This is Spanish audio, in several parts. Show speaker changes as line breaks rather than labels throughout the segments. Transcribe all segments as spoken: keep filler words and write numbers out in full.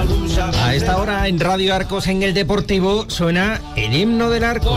A esta hora en Radio Arcos, en el Deportivo, suena el himno del Arcos.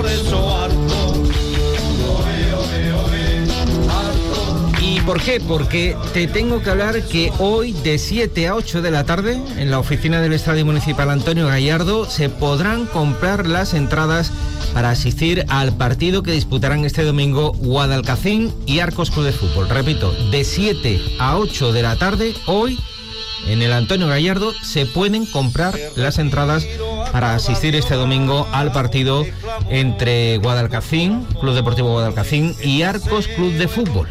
¿Y por qué? Porque te tengo que hablar que hoy de siete a ocho de la tarde en la oficina del Estadio Municipal Antonio Gallardo se podrán comprar las entradas para asistir al partido que disputarán este domingo Guadalcacín y Arcos Club de Fútbol. Repito, de siete a ocho de la tarde hoy en el Antonio Gallardo se pueden comprar las entradas para asistir este domingo al partido entre Guadalcacín, Club Deportivo Guadalcacín, y Arcos Club de Fútbol.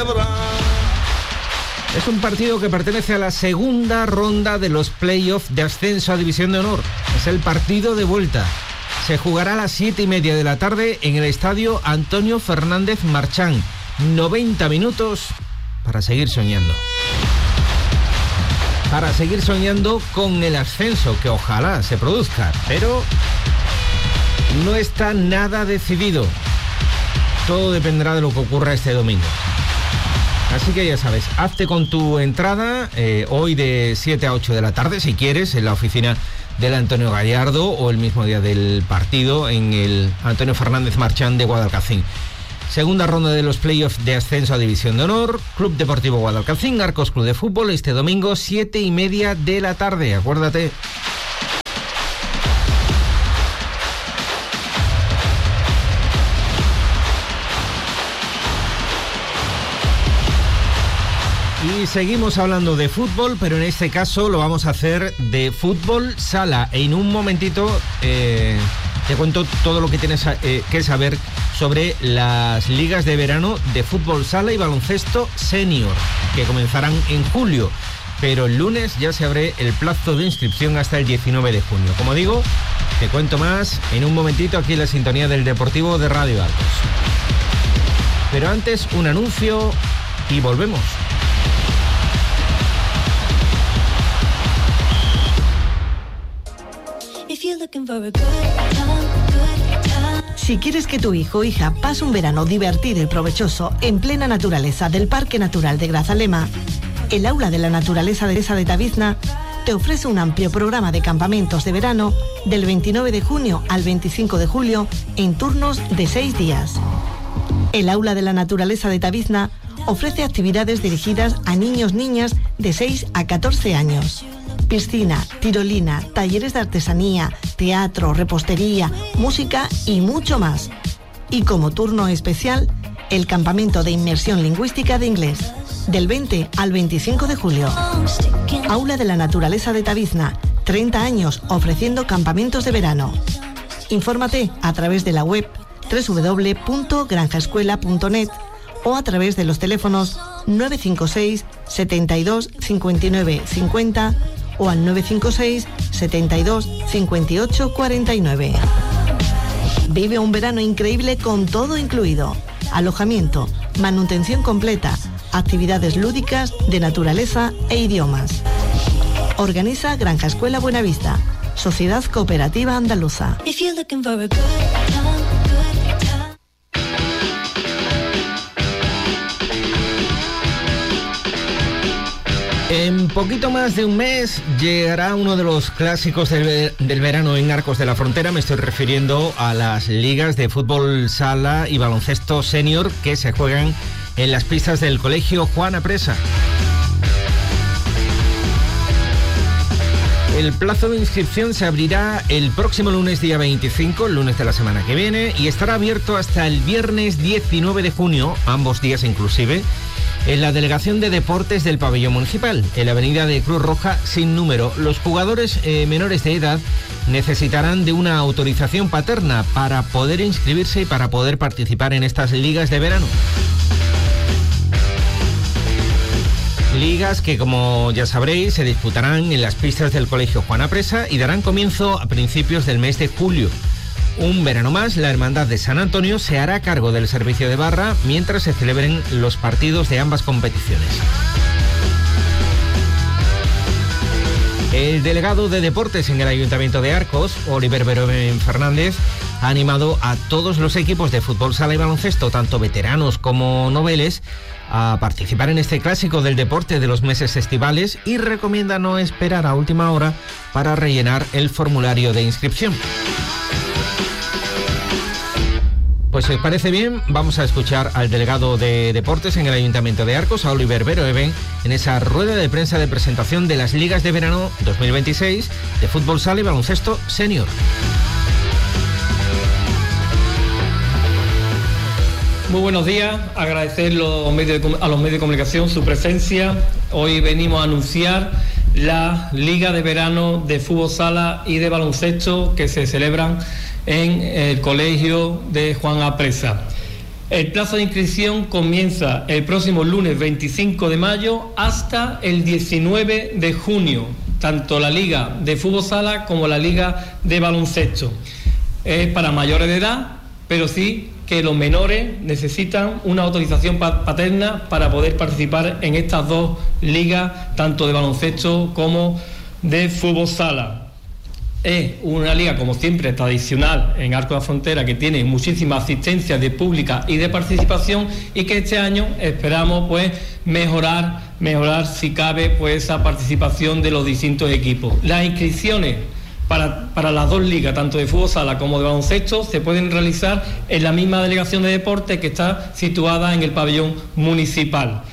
Es un partido que pertenece a la segunda ronda de los playoffs de ascenso a División de Honor. Es el partido de vuelta. Se jugará a las siete y media de la tarde en el estadio Antonio Fernández Marchán. noventa minutos para seguir soñando. Para seguir soñando con el ascenso, que ojalá se produzca, pero no está nada decidido. Todo dependerá de lo que ocurra este domingo. Así que ya sabes, hazte con tu entrada eh, hoy de siete a ocho de la tarde, si quieres, en la oficina del Antonio Gallardo o el mismo día del partido en el Antonio Fernández Marchán de Guadalcacín. Segunda ronda de los playoffs de ascenso a División de Honor, Club Deportivo Guadalcacín, Arcos Club de Fútbol, este domingo, siete y media de la tarde, acuérdate. Y seguimos hablando de fútbol, pero en este caso lo vamos a hacer de fútbol sala. En un momentito eh, te cuento todo lo que tienes eh, que saber sobre las ligas de verano de fútbol sala y baloncesto senior, que comenzarán en julio. Pero el lunes ya se abre el plazo de inscripción hasta el diecinueve de junio. Como digo, te cuento más en un momentito aquí en la sintonía del Deportivo de Radio Arcos. Pero antes, un anuncio y volvemos.
Si quieres que tu hijo o hija pase un verano divertido y provechoso en plena naturaleza del Parque Natural de Grazalema, el Aula de la Naturaleza de esa de Tavizna te ofrece un amplio programa de campamentos de verano del veintinueve de junio al veinticinco de julio en turnos de seis días. El Aula de la Naturaleza de Tavizna ofrece actividades dirigidas a niños, niñas de seis a catorce años. Piscina, tirolina, talleres de artesanía, teatro, repostería, música y mucho más. Y como turno especial, el campamento de inmersión lingüística de inglés, del veinte al veinticinco de julio. Aula de la Naturaleza de Tavizna, treinta años ofreciendo campamentos de verano. Infórmate a través de la web doble u doble u doble u punto granja escuela punto net o a través de los teléfonos nueve cinco seis, setenta y dos, cincuenta y nueve, cincuenta o al nueve cinco seis, setenta y dos, cincuenta y ocho, cuarenta y nueve. Vive un verano increíble con todo incluido. Alojamiento, manutención completa, actividades lúdicas de naturaleza e idiomas. Organiza Granja Escuela Buenavista, Sociedad Cooperativa Andaluza.
En poquito más de un mes llegará uno de los clásicos del, del verano en Arcos de la Frontera. Me estoy refiriendo a las ligas de fútbol sala y baloncesto senior que se juegan en las pistas del Colegio Juan Apresa. El plazo de inscripción se abrirá el próximo lunes día veinticinco, el lunes de la semana que viene, y estará abierto hasta el viernes diecinueve de junio, ambos días inclusive, en la Delegación de Deportes del Pabellón Municipal, en la avenida de Cruz Roja sin número. Los jugadores eh, menores de edad necesitarán de una autorización paterna para poder inscribirse y para poder participar en estas ligas de verano. Ligas que, como ya sabréis, se disputarán en las pistas del Colegio Juan Apresa y darán comienzo a principios del mes de julio. Un verano más, la Hermandad de San Antonio se hará cargo del servicio de barra mientras se celebren los partidos de ambas competiciones. El delegado de Deportes en el Ayuntamiento de Arcos, Oliver Verón Fernández, ha animado a todos los equipos de fútbol sala y baloncesto, tanto veteranos como noveles, a participar en este clásico del deporte de los meses estivales y recomienda no esperar a última hora para rellenar el formulario de inscripción. Pues si os parece bien, vamos a escuchar al delegado de Deportes en el Ayuntamiento de Arcos, a Oliver Veroeven, en esa rueda de prensa de presentación de las Ligas de Verano dos mil veintiséis de Fútbol Sala y Baloncesto Senior.
Muy buenos días, agradecer los medios de, a los medios de comunicación su presencia. Hoy venimos a anunciar la Liga de Verano de Fútbol Sala y de Baloncesto que se celebran en el Colegio de Juan Apresa. El plazo de inscripción comienza el próximo lunes veinticinco de mayo hasta el diecinueve de junio, tanto la Liga de Fútbol Sala como la Liga de Baloncesto. Es para mayores de edad, pero sí que los menores necesitan una autorización paterna para poder participar en estas dos ligas, tanto de baloncesto como de fútbol sala. Es una liga, como siempre, tradicional en Arcos de la Frontera, que tiene muchísima asistencia de pública y de participación, y que este año esperamos pues mejorar, mejorar si cabe pues esa participación de los distintos equipos. Las inscripciones Para, para las dos ligas, tanto de fútbol sala como de baloncesto, se pueden realizar en la misma delegación de deportes que está situada en el pabellón municipal.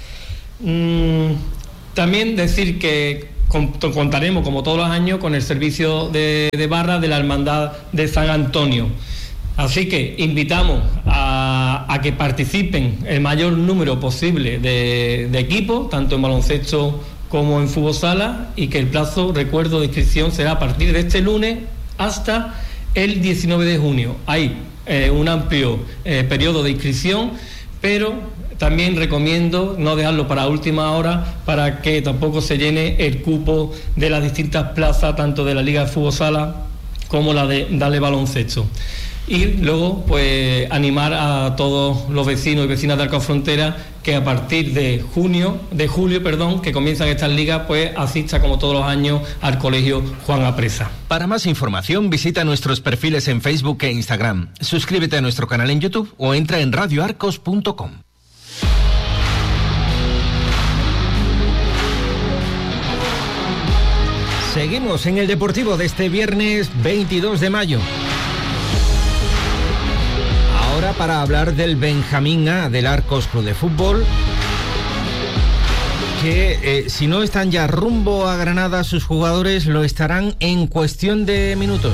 Mm, también decir que contaremos, como todos los años, con el servicio de, de barra de la Hermandad de San Antonio. Así que invitamos a, a que participen el mayor número posible de, de equipos, tanto en baloncesto como en fútbol sala, y que el plazo, recuerdo, de inscripción será a partir de este lunes hasta el diecinueve de junio. Hay eh, un amplio eh, periodo de inscripción, pero también recomiendo no dejarlo para última hora para que tampoco se llene el cupo de las distintas plazas, tanto de la Liga de Fútbol Sala como la de Dale Baloncesto. Y luego, pues, animar a todos los vecinos y vecinas de Arcos Frontera que a partir de junio, de julio, perdón, que comienzan estas ligas, pues asista como todos los años al Colegio Juan Apresa.
Para más información, visita nuestros perfiles en Facebook e Instagram. Suscríbete a nuestro canal en YouTube o entra en radio arcos punto com. Seguimos en el Deportivo de este viernes veintidós de mayo. Ahora para hablar del Benjamín A del Arcos Club de Fútbol, que eh, si no están ya rumbo a Granada, sus jugadores lo estarán en cuestión de minutos.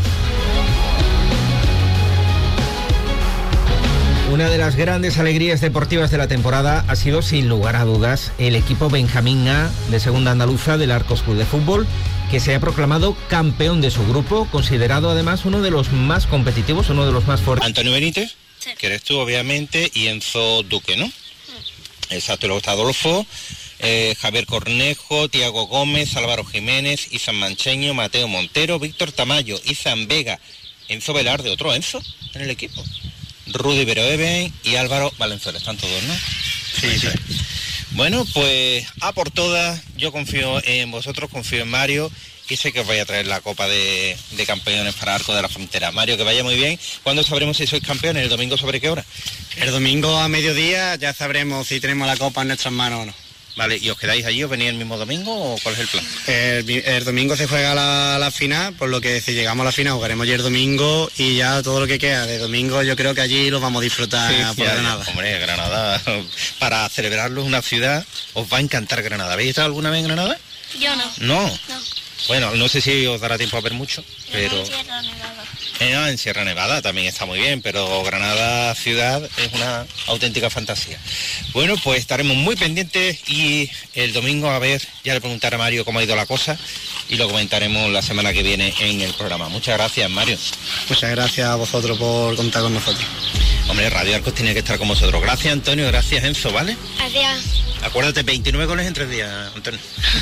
Una de las grandes alegrías deportivas de la temporada ha sido, sin lugar a dudas, el equipo Benjamín A de Segunda Andaluza del Arcos Club de Fútbol, que se ha proclamado campeón de su grupo, considerado además uno de los más competitivos, uno de los más fuertes.
Antonio Benítez, sí, que eres tú, obviamente, y Enzo Duque, ¿no? Sí. Exacto, luego está Adolfo, eh, Javier Cornejo, Tiago Gómez, Álvaro Jiménez, Izan Mancheño, Mateo Montero, Víctor Tamayo, Izan Vega, Enzo Velarde, otro Enzo en el equipo, Rudy Veroeven y Álvaro Valenzuela, están todos, ¿no? Sí, sí. Bueno, pues a por todas, yo confío en vosotros, confío en Mario y sé que os vais a traer la Copa de, de Campeones para Arcos de la Frontera. Mario, que vaya muy bien. ¿Cuándo sabremos si sois campeones? ¿El domingo sobre qué hora?
El domingo a mediodía ya sabremos si tenemos la Copa en nuestras manos o no.
Vale, ¿y os quedáis allí o venís el mismo domingo o cuál es el plan?
El, el domingo se juega la, la final, por lo que si llegamos a la final jugaremos ya el domingo y ya todo lo que queda de domingo yo creo que allí lo vamos a disfrutar, sí, por ya, Granada.
Ya, hombre, Granada, para celebrarlo es una ciudad, os va a encantar Granada. ¿Habéis estado alguna vez en Granada?
Yo no.
¿No?
No.
Bueno, no sé si os dará tiempo a ver mucho, pero...
En Sierra Nevada.
Eh, en Sierra Nevada también está muy bien, pero Granada ciudad es una auténtica fantasía. Bueno, pues estaremos muy pendientes y el domingo, a ver, ya le preguntaré a Mario cómo ha ido la cosa y lo comentaremos la semana que viene en el programa. Muchas gracias, Mario.
Muchas gracias a vosotros por contar con nosotros.
Hombre, Radio Arcos tiene que estar con vosotros. Gracias, Antonio, gracias, Enzo, ¿vale?
Gracias.
Acuérdate, veintinueve goles en tres días, Antonio.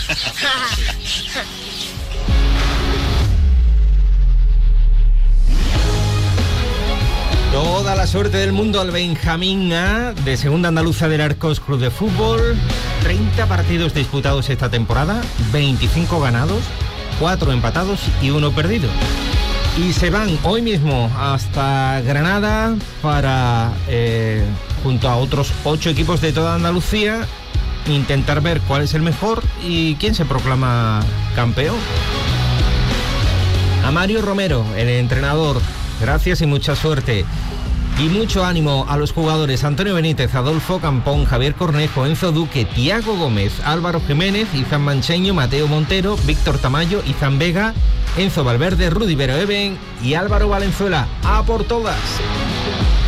Toda la suerte del mundo al Benjamín A de Segunda Andaluza del Arcos Club de Fútbol. treinta partidos disputados esta temporada, veinticinco ganados, cuatro empatados y uno perdido. Y se van hoy mismo hasta Granada para, eh, junto a otros ocho equipos de toda Andalucía, intentar ver cuál es el mejor y quién se proclama campeón. A Mario Romero, el entrenador, gracias y mucha suerte. Y mucho ánimo a los jugadores Antonio Benítez, Adolfo Campón, Javier Cornejo, Enzo Duque, Tiago Gómez, Álvaro Jiménez, Izan Mancheño, Mateo Montero, Víctor Tamayo, Izan Vega, Enzo Valverde, Rudy Veroeben y Álvaro Valenzuela. ¡A por todas!